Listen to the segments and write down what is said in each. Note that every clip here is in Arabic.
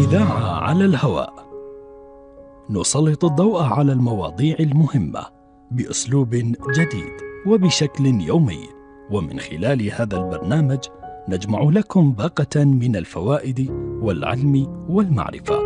إذاعة على الهواء، نسلط الضوء على المواضيع المهمة بأسلوب جديد وبشكل يومي، ومن خلال هذا البرنامج نجمع لكم باقة من الفوائد والعلم والمعرفة.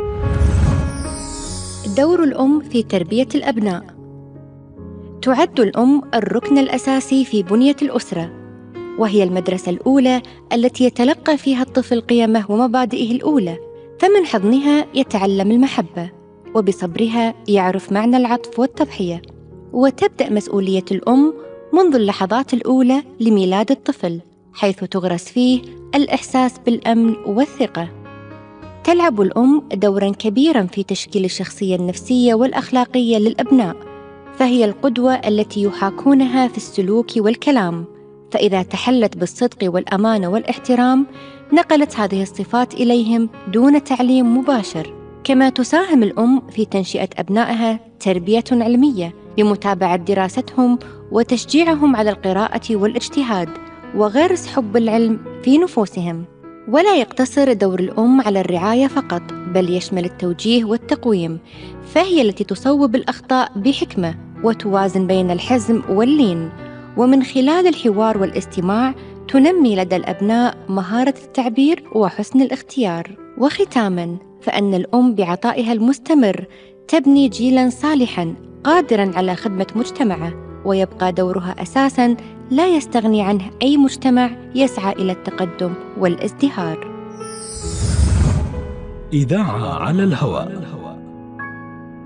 دور الأم في تربية الأبناء. تعد الأم الركن الأساسي في بنية الأسرة، وهي المدرسة الأولى التي يتلقى فيها الطفل قيمه ومبادئه الأولى، فمن حضنها يتعلم المحبة، وبصبرها يعرف معنى العطف والتضحية. وتبدأ مسؤولية الأم منذ اللحظات الأولى لميلاد الطفل، حيث تغرس فيه الإحساس بالأمن والثقة. تلعب الأم دوراً كبيراً في تشكيل الشخصية النفسية والأخلاقية للأبناء، فهي القدوة التي يحاكونها في السلوك والكلام، فإذا تحلت بالصدق والأمانة والاحترام نقلت هذه الصفات إليهم دون تعليم مباشر. كما تساهم الأم في تنشئة أبنائها تربية علمية لمتابعة دراستهم وتشجيعهم على القراءة والاجتهاد، وغرس حب العلم في نفوسهم. ولا يقتصر دور الأم على الرعاية فقط، بل يشمل التوجيه والتقويم، فهي التي تصوب الأخطاء بحكمة وتوازن بين الحزم واللين، ومن خلال الحوار والاستماع تنمي لدى الأبناء مهارة التعبير وحسن الاختيار. وختاماً، فإن الأم بعطائها المستمر تبني جيلاً صالحاً قادراً على خدمة مجتمعه، ويبقى دورها أساساً لا يستغني عنه أي مجتمع يسعى إلى التقدم والازدهار. إذاعة على الهواء.